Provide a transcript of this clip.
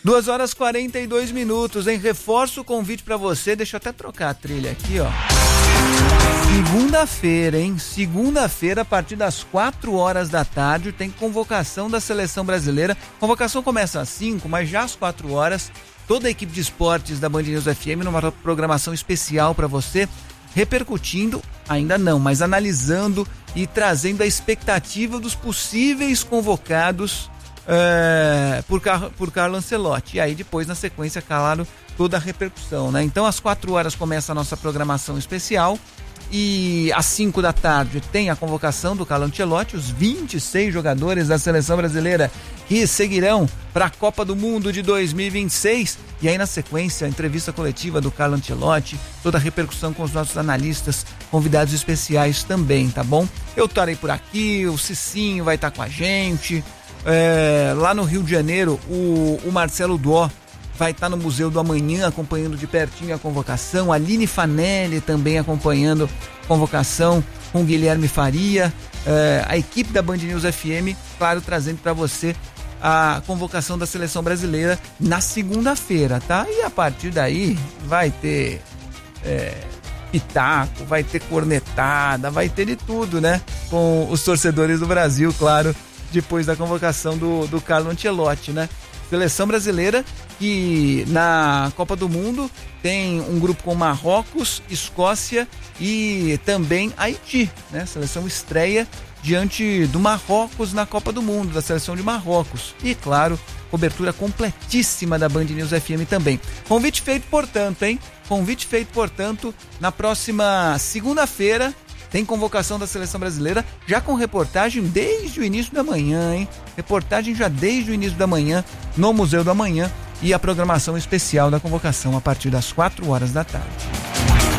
2h42, hein? Reforço o convite pra você, deixa eu até trocar a trilha aqui, ó. Segunda-feira, hein? Segunda-feira, a partir das 4h da tarde, tem convocação da Seleção Brasileira. Convocação começa às 5, mas já às 4h, toda a equipe de esportes da Band News FM numa programação especial pra você, repercutindo, ainda não, mas analisando e trazendo a expectativa dos possíveis convocados por Carlo Ancelotti. E aí depois, na sequência, claro, toda a repercussão, né? Então às 4h começa a nossa programação especial e às 5 da tarde tem a convocação do Carlo Ancelotti, os 26 jogadores da Seleção Brasileira que seguirão para a Copa do Mundo de 2026. E aí na sequência a entrevista coletiva do Carlo Ancelotti, toda a repercussão com os nossos analistas, convidados especiais também, tá bom? Eu estarei por aqui, o Cicinho vai estar com a gente. Lá no Rio de Janeiro, o Marcelo Duó vai estar no Museu do Amanhã acompanhando de pertinho a convocação, a Aline Fanelli também acompanhando a convocação com o Guilherme Faria, a equipe da Band News FM, claro, trazendo para você a convocação da Seleção Brasileira na segunda-feira, tá? E a partir daí vai ter pitaco, vai ter cornetada, vai ter de tudo, né? Com os torcedores do Brasil, claro, depois da convocação do Carlo Ancelotti, né? Seleção brasileira que na Copa do Mundo tem um grupo com Marrocos, Escócia e também Haiti, né? Seleção estreia diante do Marrocos na Copa do Mundo, da seleção de Marrocos. E claro, cobertura completíssima da Band News FM também. Convite feito, portanto, hein? Convite feito, portanto, na próxima segunda-feira tem convocação da Seleção Brasileira, já com reportagem desde o início da manhã, hein? Reportagem já desde o início da manhã no Museu do Amanhã e a programação especial da convocação a partir das 4h da tarde.